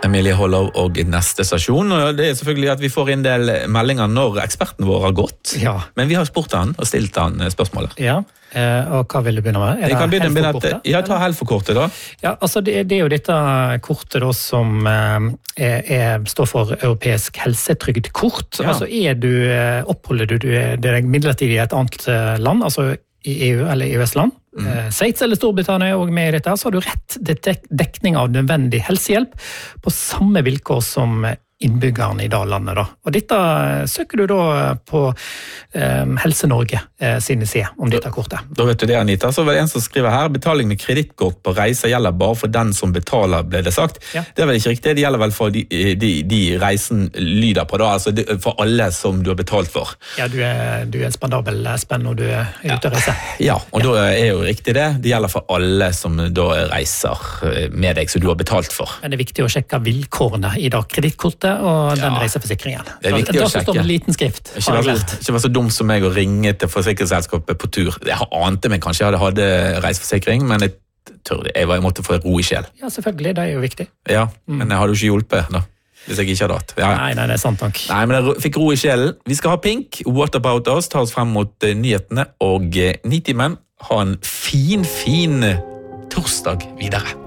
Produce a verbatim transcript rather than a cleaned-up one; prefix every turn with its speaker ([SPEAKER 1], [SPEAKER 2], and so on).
[SPEAKER 1] Emilie Hollov og neste stasjon, og det er selvfølgelig at vi får en del meldinger når eksperten vår har gått.
[SPEAKER 2] Ja.
[SPEAKER 1] Men vi har spurt han og stilt han spørsmålet.
[SPEAKER 2] Ja, og hva vil du begynne med? Er
[SPEAKER 1] Jeg kan begynne med
[SPEAKER 2] Helfo-kortet?
[SPEAKER 1] at, ja, ta Helfo-kortet da.
[SPEAKER 2] Ja, altså det, det er jo dette kortet da som er, er, står for Europeisk helsetrygdkort.
[SPEAKER 1] Ja.
[SPEAKER 2] Altså er du, oppholder du deg midlertidig i et annet land, altså i E U eller E U S-land, mm. Sveits eller Storbritannia er også med i dette, så har du rett til dekning av nødvendig helsehjelp på samme vilkår som innbyggerne i det landet. Da. Og dette søker du da på um, Helse Norge eh, sine side om dette kortet.
[SPEAKER 1] Da vet du det, Anita. Så var det en som skriver her, betaling med kredittkort på reiser gjelder bare for den som betaler, ble det sagt. Ja. Det er vel ikke riktig, det gjelder vel for de, de, de reisen lyder på da, altså det, for alle som du har betalt for.
[SPEAKER 2] Ja, du er, du er en spandabel spenn når du er ute og reiser.
[SPEAKER 1] Ja, og ja. Da er jo riktig det. Det gjelder for alle som da reiser med deg, som du har betalt for.
[SPEAKER 2] Men det er viktig å sjekke vilkårene i det kredittkortet og den ja. reiseforsikringen.
[SPEAKER 1] Det er viktig
[SPEAKER 2] da,
[SPEAKER 1] å sjekke.
[SPEAKER 2] Da står det en liten skrift.
[SPEAKER 1] Ikke vær, så, ikke vær så dum som meg å ringe til forsikringsselskapet på tur. Jeg ante meg kanskje jeg hadde hadde reiseforsikring, men jeg, tør, jeg, jeg måtte få ro i sjel.
[SPEAKER 2] Ja, selvfølgelig. Det er jo viktig.
[SPEAKER 1] Ja, mm. men jeg hadde jo ikke hjulpet da, hvis jeg ikke hadde hatt. Ja.
[SPEAKER 2] Nei, nei, det er sant nok.
[SPEAKER 1] Nei, men jeg fikk ro i sjelen. Vi skal ha Pink, What About Us, ta oss frem mot uh, nyhetene, og uh, Nitimen ha en fin, fin torsdag videre.